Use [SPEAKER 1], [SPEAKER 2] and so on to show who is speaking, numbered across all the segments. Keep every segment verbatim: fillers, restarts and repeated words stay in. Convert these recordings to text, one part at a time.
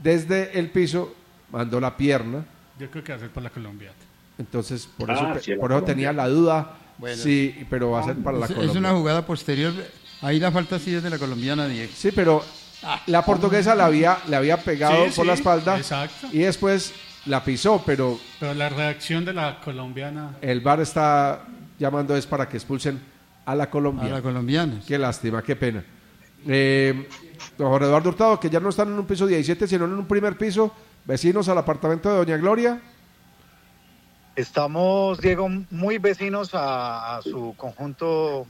[SPEAKER 1] desde el piso mandó la pierna.
[SPEAKER 2] Yo creo que va a ser por la colombiana.
[SPEAKER 1] Entonces, por
[SPEAKER 3] Ah,
[SPEAKER 1] eso,
[SPEAKER 3] sí,
[SPEAKER 1] por
[SPEAKER 3] la
[SPEAKER 1] eso tenía la duda.
[SPEAKER 4] Bueno.
[SPEAKER 1] Sí, pero va a ser para la
[SPEAKER 4] Es,
[SPEAKER 1] Colombia.
[SPEAKER 4] es una jugada posterior. Ahí la falta sí es de la colombiana, Diego.
[SPEAKER 1] Sí, pero la portuguesa la había, le había pegado
[SPEAKER 2] Sí,
[SPEAKER 1] por
[SPEAKER 2] sí,
[SPEAKER 1] la espalda.
[SPEAKER 2] exacto.
[SPEAKER 1] Y después la pisó, pero
[SPEAKER 2] Pero la reacción de la colombiana...
[SPEAKER 1] el V A R está llamando es para que expulsen a la
[SPEAKER 4] A
[SPEAKER 1] colombiana.
[SPEAKER 4] la colombiana.
[SPEAKER 1] Qué lástima, qué pena. Eh, don Jorge Eduardo Hurtado, que ya no están en un piso diecisiete, sino en un primer piso, vecinos al apartamento de Doña Gloria.
[SPEAKER 5] Estamos, Diego, muy vecinos a, a su conjunto,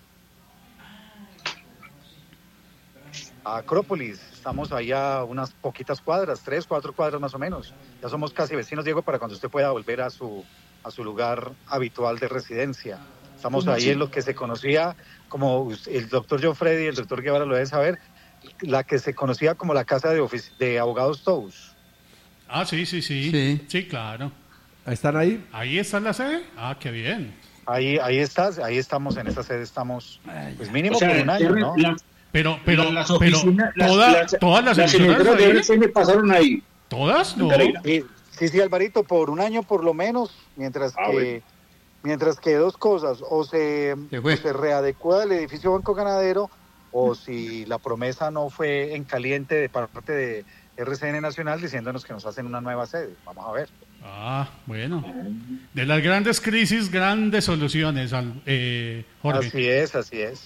[SPEAKER 5] a Acrópolis. Estamos allá unas poquitas cuadras, tres, cuatro cuadras más o menos. Ya somos casi vecinos, Diego, para cuando usted pueda volver a su, a su lugar habitual de residencia. Estamos ahí en lo que se conocía como, el doctor John Freddy y el doctor Guevara lo deben saber, la que se conocía como la casa de, ofici- de abogados Tous.
[SPEAKER 2] Ah, sí, sí, sí.
[SPEAKER 4] Sí.
[SPEAKER 2] Sí, claro.
[SPEAKER 1] ¿Están ahí?
[SPEAKER 2] ¿Ahí está la sede? Ah, qué bien.
[SPEAKER 5] Ahí, ahí estás, ahí estamos, en esa sede estamos, pues mínimo
[SPEAKER 3] O sea,
[SPEAKER 5] por un año, ¿no?
[SPEAKER 3] las,
[SPEAKER 2] Pero, pero,
[SPEAKER 3] las
[SPEAKER 2] pero,
[SPEAKER 3] oficinas, las-
[SPEAKER 2] toda-
[SPEAKER 3] las-
[SPEAKER 2] todas las
[SPEAKER 3] las
[SPEAKER 2] emisoras
[SPEAKER 3] emisoras de
[SPEAKER 2] ahí,
[SPEAKER 3] R C N pasaron ahí.
[SPEAKER 2] ¿todas? No.
[SPEAKER 3] Pereira.
[SPEAKER 5] Sí, sí, sí, Alvarito, por un año por lo menos, mientras
[SPEAKER 3] Ah,
[SPEAKER 5] que
[SPEAKER 3] bueno.
[SPEAKER 5] mientras que dos cosas, o se,
[SPEAKER 4] Se fue.
[SPEAKER 5] o se readecua el edificio Banco Ganadero, o si la promesa no fue en caliente de parte de R C N Nacional diciéndonos que nos hacen una nueva sede. Vamos a ver.
[SPEAKER 2] Ah, bueno. De las grandes crisis, grandes soluciones, al- eh, Jorge.
[SPEAKER 5] Así es, así es.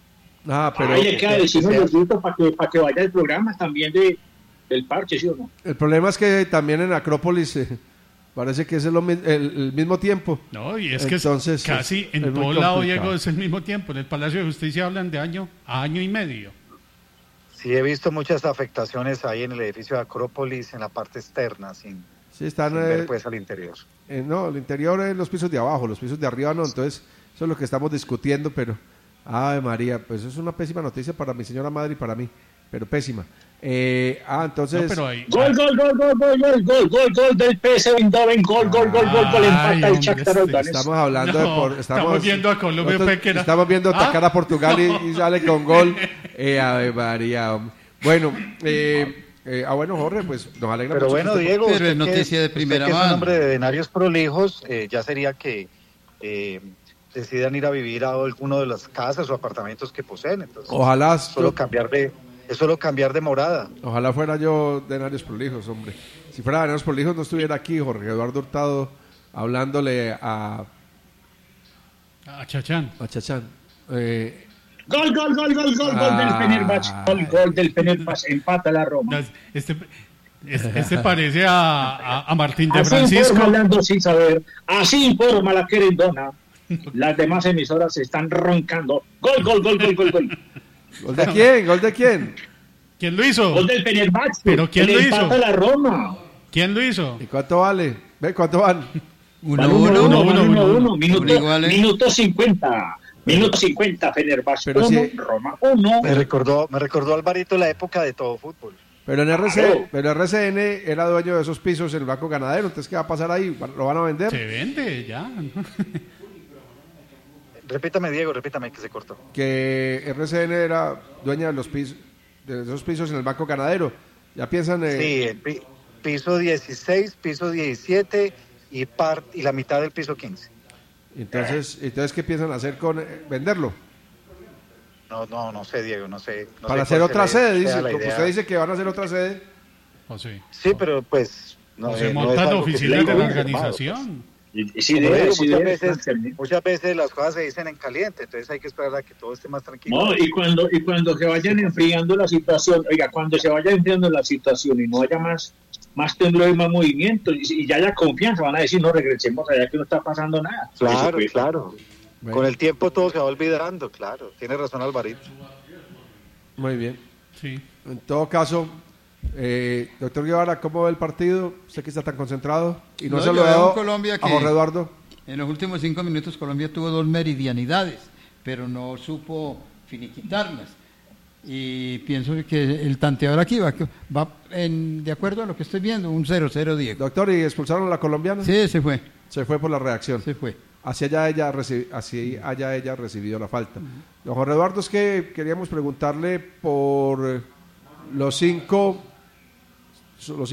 [SPEAKER 1] Ah, pero
[SPEAKER 3] Ahí le queda
[SPEAKER 5] que-
[SPEAKER 3] decirnos
[SPEAKER 5] que sea-
[SPEAKER 3] Diosito, para que, para que vaya el programa también de, del parche, ¿sí o no?
[SPEAKER 1] el problema es que también en Acrópolis eh, parece que es el, el- el mismo tiempo.
[SPEAKER 2] No, y es que es
[SPEAKER 1] Entonces,
[SPEAKER 2] casi
[SPEAKER 1] es-
[SPEAKER 2] en
[SPEAKER 1] es muy
[SPEAKER 2] todo lado,
[SPEAKER 1] complicado.
[SPEAKER 2] Diego, es el mismo tiempo. En el Palacio de Justicia hablan de año a año y medio.
[SPEAKER 5] Sí, he visto muchas afectaciones ahí en el edificio de Acrópolis, en la parte externa, sin,
[SPEAKER 1] Sí, están
[SPEAKER 5] sin
[SPEAKER 1] eh,
[SPEAKER 5] ver pues al interior.
[SPEAKER 1] eh, no, el interior en los pisos de abajo, los pisos de arriba no, entonces eso es lo que estamos discutiendo, pero Ave María, pues es una pésima noticia para mi señora madre y para mí, pero pésima. Eh, ah, entonces
[SPEAKER 2] No, pero ahí,
[SPEAKER 3] Gol, gol, gol, gol, gol, gol, gol, gol, gol del P S V Eindhoven, gol, gol, gol, gol, gol,
[SPEAKER 2] Ay,
[SPEAKER 3] empata el
[SPEAKER 2] hombre,
[SPEAKER 3] Shakhtar
[SPEAKER 2] este-
[SPEAKER 3] Donetsk.
[SPEAKER 1] estamos hablando de
[SPEAKER 2] No,
[SPEAKER 1] por,
[SPEAKER 2] estamos viendo a Colombia,
[SPEAKER 1] nosotros
[SPEAKER 2] Pequera.
[SPEAKER 1] estamos viendo
[SPEAKER 2] ¿Ah?
[SPEAKER 1] atacar a Portugal y, y sale con gol. Eh, Ave María, hombre. Bueno, eh, eh, ah bueno Jorge, pues nos alegra
[SPEAKER 5] Pero
[SPEAKER 1] mucho
[SPEAKER 5] bueno,
[SPEAKER 1] que usted-
[SPEAKER 5] Diego,
[SPEAKER 4] Pero
[SPEAKER 5] usted
[SPEAKER 4] es noticia
[SPEAKER 5] que,
[SPEAKER 4] de
[SPEAKER 5] usted
[SPEAKER 4] primera
[SPEAKER 5] que es un
[SPEAKER 4] mano.
[SPEAKER 5] hombre de denarios prolijos, eh, ya sería que eh, decidan ir a vivir a alguno de las casas o apartamentos que poseen. Entonces,
[SPEAKER 1] Ojalá
[SPEAKER 5] solo cambiar de, es solo cambiar de morada.
[SPEAKER 1] Ojalá fuera yo de Denarios Prolijos, hombre. Si fuera de Denarios Prolijos no estuviera aquí Jorge Eduardo Hurtado hablándole a,
[SPEAKER 2] a Chachán.
[SPEAKER 1] a Chachán. Eh,
[SPEAKER 3] Gol, gol, gol, gol, gol, gol del
[SPEAKER 1] Ah.
[SPEAKER 3] Fenerbahce, gol, gol del Fenerbahce, empata la Roma.
[SPEAKER 2] Este, este, este parece a, a, a Martín de
[SPEAKER 3] Así
[SPEAKER 2] Francisco.
[SPEAKER 3] informa hablando sin saber, así informa la querendona. Las demás emisoras están roncando. Gol, gol, gol, gol, gol, gol.
[SPEAKER 1] ¿Gol de quién? ¿Gol de quién?
[SPEAKER 2] ¿Quién lo hizo?
[SPEAKER 3] Gol del Fenerbahce.
[SPEAKER 2] ¿Pero quién
[SPEAKER 3] el
[SPEAKER 2] lo hizo?
[SPEAKER 3] empata la Roma.
[SPEAKER 2] ¿Quién lo hizo?
[SPEAKER 1] ¿Y cuánto vale? ¿Ve cuánto van?
[SPEAKER 4] Uno,
[SPEAKER 3] Vale,
[SPEAKER 4] uno,
[SPEAKER 3] uno,
[SPEAKER 4] uno,
[SPEAKER 3] uno,
[SPEAKER 2] uno,
[SPEAKER 3] uno,
[SPEAKER 2] uno.
[SPEAKER 3] Minuto,
[SPEAKER 4] Igual, ¿eh?
[SPEAKER 3] minuto cincuenta. Minuto cincuenta, Fenerbahce
[SPEAKER 1] Pero
[SPEAKER 3] uno,
[SPEAKER 1] si-
[SPEAKER 3] Roma uno.
[SPEAKER 5] Me recordó, me recordó Alvarito la época de todo fútbol.
[SPEAKER 1] Pero en R C,
[SPEAKER 3] Claro.
[SPEAKER 1] pero R C N era dueño de esos pisos en el Banco Ganadero. Entonces, ¿qué va a pasar ahí? ¿Lo van a vender?
[SPEAKER 2] Se vende ya.
[SPEAKER 5] Repítame, Diego, repítame que se cortó.
[SPEAKER 1] Que R C N era dueña de los pisos, de esos pisos en el Banco Ganadero. Ya piensan. Eh,
[SPEAKER 5] Sí, el pi- piso dieciséis, piso diecisiete y, par, y la mitad del piso quince.
[SPEAKER 1] Entonces, entonces, ¿qué piensan hacer con eh, venderlo?
[SPEAKER 5] No, no, no sé, Diego, no sé. no
[SPEAKER 1] Para
[SPEAKER 5] sé
[SPEAKER 1] hacer
[SPEAKER 5] cuál
[SPEAKER 1] otra
[SPEAKER 5] sea-
[SPEAKER 1] sede,
[SPEAKER 5] sea
[SPEAKER 1] dice.
[SPEAKER 5] la
[SPEAKER 1] Como
[SPEAKER 5] idea.
[SPEAKER 1] usted dice que van a hacer otra sede.
[SPEAKER 2] O sí.
[SPEAKER 5] Sí, pero pues... No,
[SPEAKER 2] O
[SPEAKER 5] eh,
[SPEAKER 2] se
[SPEAKER 5] no es
[SPEAKER 2] montan
[SPEAKER 5] algo que se
[SPEAKER 2] oficinas de
[SPEAKER 5] tenga
[SPEAKER 2] la
[SPEAKER 5] confirmado,
[SPEAKER 2] organización.
[SPEAKER 3] Y- y sí,
[SPEAKER 5] Como
[SPEAKER 3] debe,
[SPEAKER 5] digo,
[SPEAKER 3] sí
[SPEAKER 5] muchas,
[SPEAKER 3] debe
[SPEAKER 5] veces,
[SPEAKER 3] estar.
[SPEAKER 5] muchas veces las cosas se dicen en caliente, entonces hay que esperar a que todo esté más tranquilo.
[SPEAKER 3] No, y cuando, y cuando se vayan enfriando la situación, oiga, cuando se vaya enfriando la situación y no haya más, más temblor y más movimiento, y, y ya haya confianza, van a decir, no, regresemos allá que no está pasando nada.
[SPEAKER 5] Claro,
[SPEAKER 3] Eso fue.
[SPEAKER 5] claro.
[SPEAKER 1] Bueno.
[SPEAKER 5] Con el tiempo todo se va olvidando, claro. Tiene razón Alvarito.
[SPEAKER 1] Muy bien.
[SPEAKER 2] Sí.
[SPEAKER 1] En todo caso, eh, doctor Guevara, ¿cómo ve el partido? Usted que está tan concentrado. Y no,
[SPEAKER 4] No,
[SPEAKER 1] se
[SPEAKER 4] yo
[SPEAKER 1] lo
[SPEAKER 4] veo
[SPEAKER 1] veo
[SPEAKER 4] un Colombia
[SPEAKER 1] a
[SPEAKER 4] que-
[SPEAKER 1] Jorge Eduardo.
[SPEAKER 4] En los últimos cinco minutos Colombia tuvo dos meridianidades, pero no supo finiquitarlas. Y pienso que el tanteador aquí va, va en, de acuerdo a lo que estoy viendo, un cero cero Diego.
[SPEAKER 1] Doctor, ¿y expulsaron a la colombiana?
[SPEAKER 4] Sí, se fue,
[SPEAKER 1] Se fue por la reacción.
[SPEAKER 4] se fue.
[SPEAKER 1] Así haya ella, reci- así haya ella recibido la falta. Don Jorge Eduardo, es que queríamos preguntarle por eh, los cinco, los